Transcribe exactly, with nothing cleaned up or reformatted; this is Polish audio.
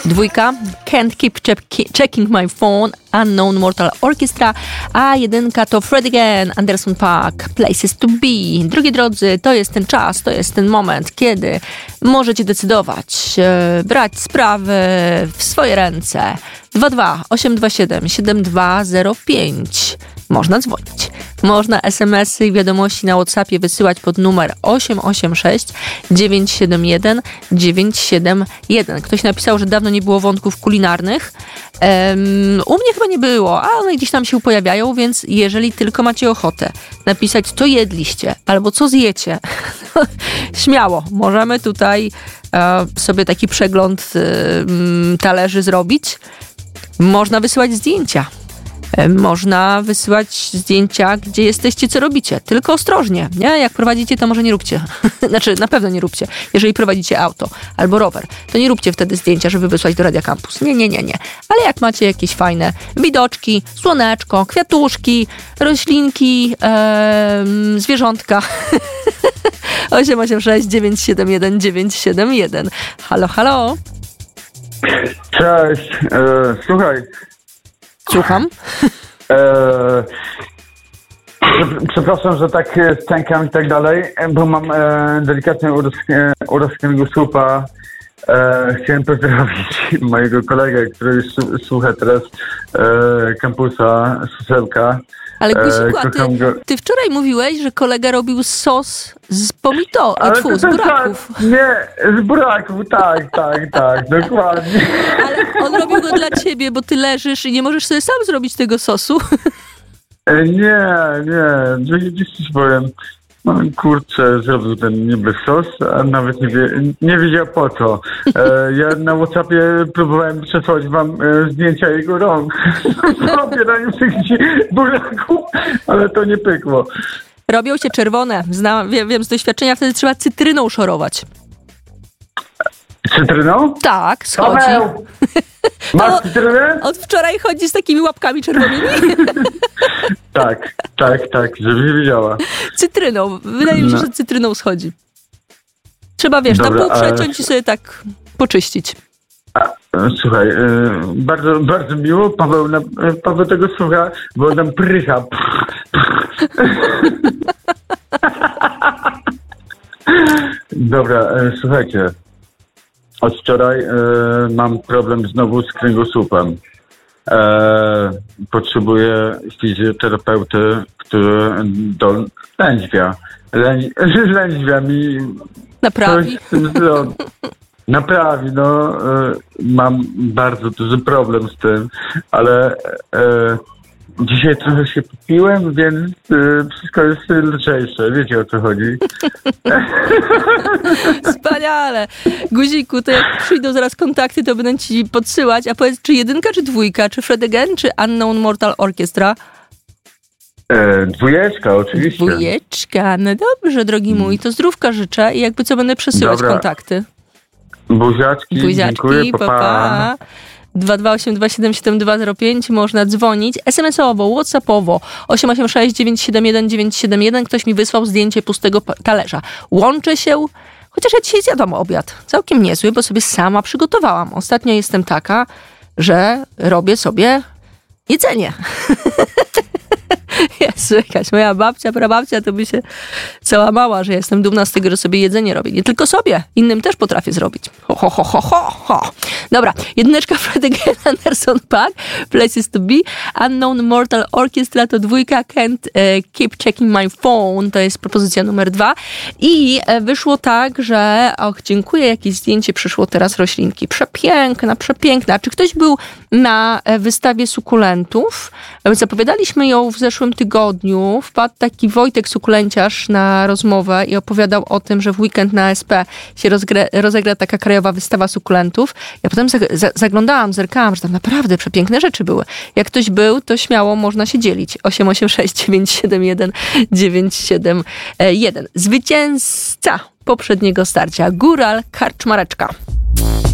Dwójka, Can't Keep Checking My Phone, Unknown Mortal Orchestra, a jedynka to Fred Again, Anderson .Paak, Places to Be. Drogie drodzy, to jest ten czas, to jest ten moment, kiedy możecie decydować, e, brać sprawy w swoje ręce. dwa dwa osiem dwa siedem siedem dwa zero pięć. Można dzwonić. Można es em esy i wiadomości na WhatsAppie wysyłać pod numer osiem osiem sześć dziewięć siedem jeden dziewięć siedem jeden. Ktoś napisał, że dawno nie było wątków kulinarnych. Um, u mnie chyba nie było, a one gdzieś tam się pojawiają, więc jeżeli tylko macie ochotę napisać, co jedliście albo co zjecie, śmiało, możemy tutaj e, sobie taki przegląd e, talerzy zrobić. Można wysyłać zdjęcia. Można wysyłać zdjęcia, gdzie jesteście, co robicie. Tylko ostrożnie, nie? Jak prowadzicie, to może nie róbcie. Znaczy, na pewno nie róbcie. Jeżeli prowadzicie auto albo rower, to nie róbcie wtedy zdjęcia, żeby wysłać do Radia Campus. Nie, nie, nie, nie. Ale jak macie jakieś fajne widoczki, słoneczko, kwiatuszki, roślinki, ee, zwierzątka. osiem osiem sześć dziewięć siedem jeden dziewięć siedem jeden. Halo, halo. Cześć. E, słuchaj. Słucham. E, przepraszam, że tak stękam i tak dalej, bo mam e, delikatny uraz, e, uraz kręgosłupa. E, chciałem pozdrowić mojego kolegę, który już słucha teraz e, kampusa, Susełka. Ale Guziku, a ty, ty wczoraj mówiłeś, że kolega robił sos z pomidor, tfu, z buraków. Tak, nie, z buraków, tak, tak, tak, dokładnie. Ale on robił go dla ciebie, bo ty leżysz i nie możesz sobie sam zrobić tego sosu. Nie, nie, dziś ci powiem. No kurczę, zrobił ten niby sos, a nawet nie, wie, nie wiedział po co. E, ja na WhatsAppie próbowałem przesłać wam e, zdjęcia jego rąk z obierających buraków, ale to nie pykło. Robią się czerwone, znam, wiem, wiem z doświadczenia, wtedy trzeba cytryną szorować. Cytryną? Tak, schodzi. Paweł! Masz cytrynę? Od wczoraj chodzi z takimi łapkami czerwonymi. Tak, tak, tak, żebyś wiedziała. Cytryną. Wydaje mi się, no. że cytryną schodzi. Trzeba, wiesz, Dobra, na pół przeciąć a... i sobie tak poczyścić. A, słuchaj, e, bardzo, bardzo miło. Paweł, na, Paweł tego słucha, bo nam prycha. Dobra, e, słuchajcie. Od wczoraj e, mam problem znowu z kręgosłupem. E, potrzebuję fizjoterapeuty, który do lędźwia. Lędź, lędźwia mi naprawi. Coś z tym zrobi. Naprawi, no. E, mam bardzo duży problem z tym, ale e, dzisiaj trochę się popiłem, więc y, wszystko jest lżejsze. Wiecie, o co chodzi? Wspaniale. Guziku, to jak przyjdą zaraz kontakty, to będę ci podsyłać. A powiedz, czy jedynka, czy dwójka? Czy Fred Again, czy Unknown Mortal Orchestra? E, dwójeczka, oczywiście. Dwójeczka. No dobrze, drogi mój. To zdrówka życzę i jakby co będę przesyłać Dobra. kontakty. Buziaczki, Buziaczki dziękuję, pa, pa. pa. dwa dwa osiem dwa siedem siedem dwa zero pięć można dzwonić es em esowo, whatsappowo osiem osiem sześć dziewięć siedem jeden dziewięć siedem jeden. Ktoś mi wysłał zdjęcie pustego talerza. Łączę się, chociaż ja dzisiaj zjadłam obiad. Całkiem niezły, bo sobie sama przygotowałam. Ostatnio jestem taka, że robię sobie jedzenie. Jezu, jakaś moja babcia, prababcia to by się załamała, że jestem dumna z tego, że sobie jedzenie robię. Nie tylko sobie, innym też potrafię zrobić. Ho, ho, ho, ho, ho, ho. Dobra, jedyneczka Fred Again, Anderson .Paak, Places to Be, Unknown Mortal Orchestra to dwójka, Can't uh, Keep Checking My Phone, to jest propozycja numer dwa. I wyszło tak, że, och, dziękuję, jakieś zdjęcie przyszło teraz roślinki. Przepiękna, przepiękna. Czy ktoś był na wystawie sukulentów? Zapowiadaliśmy ją w zeszłym tygodniu. Wpadł taki Wojtek Sukulenciarz na rozmowę i opowiadał o tym, że w weekend na A S P się rozgra, rozegra taka krajowa wystawa sukulentów. Ja potem zaglądałam, zerkałam, że tam naprawdę przepiękne rzeczy były. Jak ktoś był, to śmiało można się dzielić. osiem osiem sześć dziewięć siedem jeden dziewięć siedem jeden. Zwycięzca poprzedniego starcia, Góral Karczmareczka.